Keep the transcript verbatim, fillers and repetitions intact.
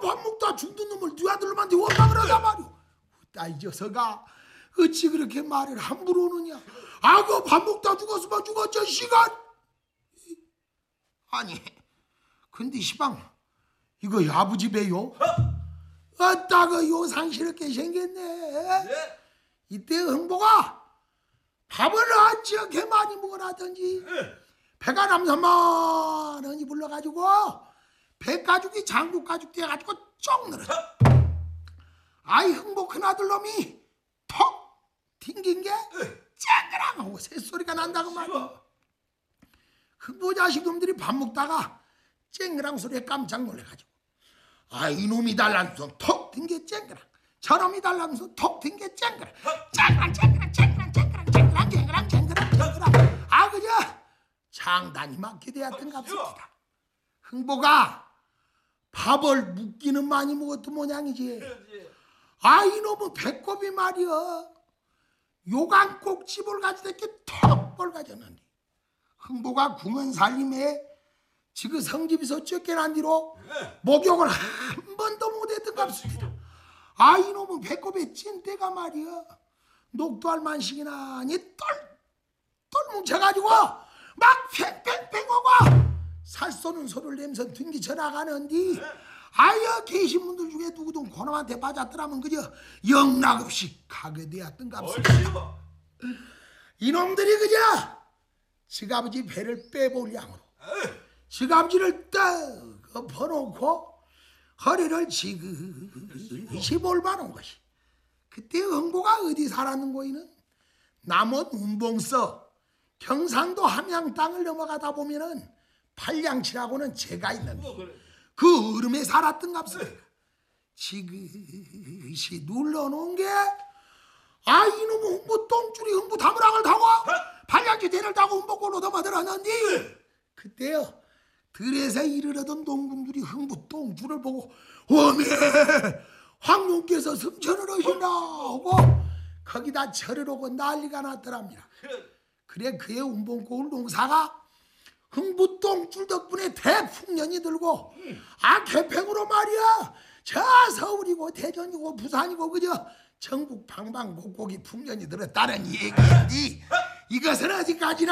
밥 먹다 죽는 놈을 네 아들놈한테 원망을 하다 말이오. 따 이 녀석아 어찌 그렇게 말을 함부로 하느냐. 아 그 밥 먹다 죽었으면 죽었죠 시간. 아니 근데 시방 이거 아버지 배요? 아따 그 요상스럽게 생겼네. 네. 이때 흥보가 밥을 어찌게 많이 먹으라든지 네. 배가 남삼만원이 불러가지고 배가죽이 장국가죽 돼가지고 쩍 늘어져. 아이 흥보 큰아들놈이 톡 튕긴 게 쨍그랑하고 새소리가 난다고 말이야. 흥보 자식놈들이 밥 먹다가 쨍그랑 소리에 깜짝 놀래가지고 아 이놈이 달라면서 톡 튕겨 쨍그랑 저놈이 달라면서 톡 튕겨 쨍그랑 쨍그랑 쨍그랑 쨍그랑 쨍그랑 쨍그랑 쨍그랑 쨍그랑 쨍그랑 아 그저 장단이 많게 되었던 값입니다. 흥보가 밥을 묵기는 많이 먹었던 모양이지. 아 이놈은 배꼽이 말이여 요강 꼭집을 가지고 이렇게 턱벌 가졌는데 흥보가 궁은 살림에 지금 성집에서 쫓겨난 뒤로 목욕을 한 번도 못했던 값입니다. 아 이놈은 배꼽에 찐때가 말이여 녹두알 만식이나 아니 똘똘 뭉쳐가지고 막 팽팽팽 오고 살 쏘는 소리를 내면서 튕기쳐 나가는디 아여 계신 분들 중에 누구든 고놈한테 맞았더라면 그저 영락없이 가게 되었던 값입니다. 이놈들이 그저 지가버지 배를 빼볼 양으로 지갑지를 딱 엎어놓고 허리를 지그시 몰바놓은 것이 그때 흥보가 어디 살았는 거이는 남원 운봉서 경상도 함양 땅을 넘어가다 보면은 팔량치라고는 제가 있는데 그 얼음에 살았던 값을 지그시 눌러놓은 게 아 이놈의 흥부 똥줄이 흥부 다무락을 타고 팔량치 대를 타고 흥부골로 넘어들었는데 그때요 들에서 이르러던 농군들이 흥부 똥줄을 보고 어메 황룡께서 승천을 하신다 하고 거기다 절을 오고 난리가 났더랍니다. 그래 그의 운봉골 농사가 흥부 똥줄 덕분에 대풍년이 들고 아 개팽으로 말이야 저 서울이고 대전이고 부산이고 그저 전국 방방곡곡이 풍년이 들었다는 얘기인데 이것은 어디까지나